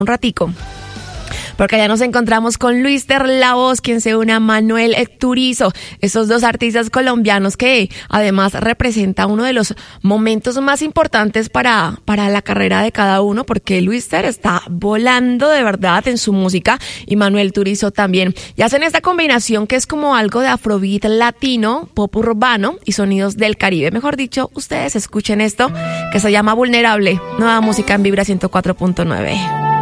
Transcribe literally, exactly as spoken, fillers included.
un ratico, porque allá nos encontramos con Luister La Voz, quien se une a Manuel Turizo, estos dos artistas colombianos que además representa uno de los momentos más importantes para, para la carrera de cada uno, porque Luister está volando de verdad en su música y Manuel Turizo también. Y hacen esta combinación que es como algo de afrobeat latino, pop urbano y sonidos del Caribe. Mejor dicho, ustedes escuchen esto que se llama Vulnerable, nueva música en Vibra ciento cuatro punto nueve.